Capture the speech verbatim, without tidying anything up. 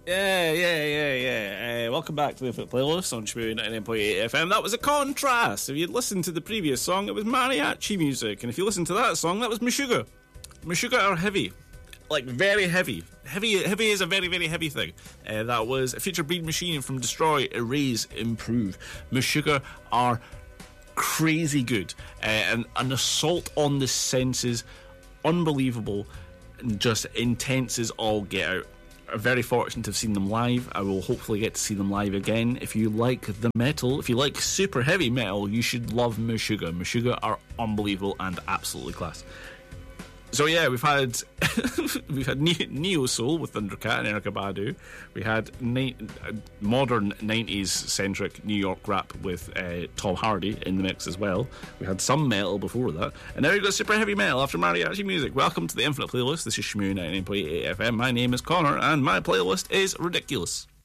Yeah, yeah, yeah, yeah. Uh, welcome back to the Infinite Playlist on Shmoo ninety-nine point eight F M. That was a contrast. If you'd listened to the previous song, it was mariachi music. And if you listened to that song, that was Meshuggah. Meshuggah are heavy. Like, very heavy. Heavy Heavy is a very, very heavy thing. Uh, that was a Future Breed Machine from Destroy, Erase, Improve. Meshuggah are crazy good. Uh, and an assault on the senses. Unbelievable. And just intense as all get out. I'm very fortunate to have seen them live. I will hopefully get to see them live again. If you like the metal, if you like super heavy metal, you should love Meshuggah. Meshuggah are unbelievable and absolutely class. So yeah, we've had we've had Neo Soul with Thundercat and Erykah Badu. We had ni- modern nineties centric New York rap with uh, Tom Hardy in the mix as well. We had some metal before that, and now we've got super heavy metal after mariachi music. Welcome to the Infinite Playlist. This is Shmoo ninety-nine point eight F M. My name is Connor, and my playlist is ridiculous.